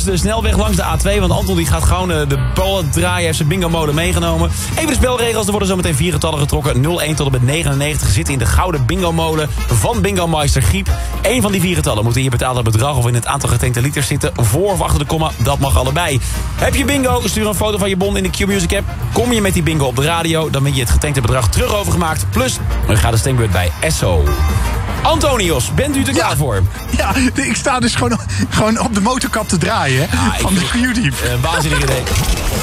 de snelweg langs de A2. Want Anton die gaat gewoon de ballen draaien. Heeft zijn bingo-molen meegenomen. Even de spelregels. Er worden zometeen 4 getallen getrokken. 01 tot en met 99 zitten in de gouden bingo-molen van Bingo-meister Giep. Eén van die 4 getallen moet in je betaalde bedrag of in het aantal getankte liters zitten. Voor of achter de komma. Dat mag allebei. Heb je bingo? Stuur een foto van je bon in de Q-Music app. Kom je met die bingo op de radio. Dan ben je het getankte bedrag terug overgemaakt. Plus, dan gaat de stembeurt bij Esso. Antonios, bent u er klaar voor? Ja, ik sta dus gewoon op de motorkap te draaien van de Q-diep. Waanzinnig idee.